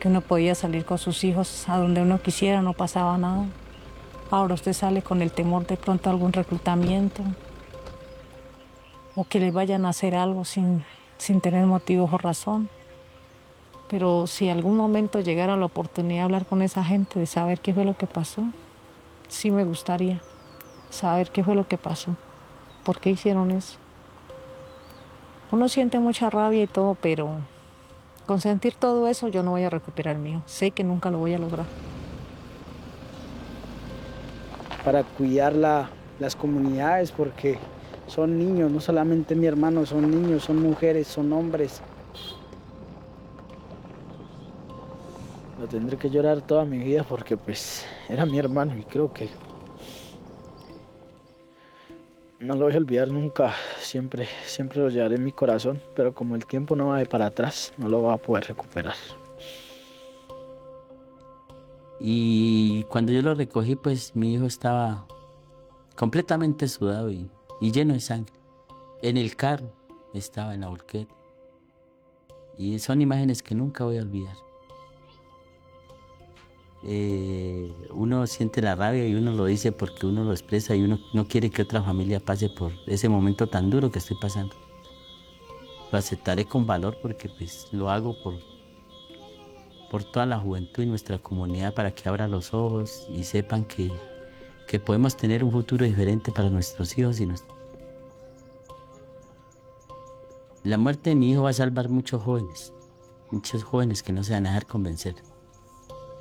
que uno podía salir con sus hijos a donde uno quisiera, no pasaba nada. Ahora usted sale con el temor de pronto a algún reclutamiento o que le vayan a hacer algo sin tener motivo o razón. Pero si algún momento llegara la oportunidad de hablar con esa gente, de saber qué fue lo que pasó, sí me gustaría saber qué fue lo que pasó, por qué hicieron eso. Uno siente mucha rabia y todo, pero con sentir todo eso yo no voy a recuperar el mío. Sé que nunca lo voy a lograr. Para cuidar las comunidades, porque son niños, no solamente mi hermano, son niños, son mujeres, son hombres. Lo tendré que llorar toda mi vida porque pues era mi hermano y creo que no lo voy a olvidar nunca. Siempre, siempre lo llevaré en mi corazón, pero como el tiempo no va de para atrás, no lo voy a poder recuperar. Y cuando yo lo recogí, pues mi hijo estaba completamente sudado y lleno de sangre. En el carro estaba en la volqueta. Y son imágenes que nunca voy a olvidar. Uno siente la rabia y uno lo dice porque uno lo expresa y uno no quiere que otra familia pase por ese momento tan duro que estoy pasando. Lo aceptaré con valor porque pues lo hago por toda la juventud y nuestra comunidad para que abra los ojos y sepan que podemos tener un futuro diferente para nuestros hijos y La muerte de mi hijo va a salvar muchos jóvenes que no se van a dejar convencer.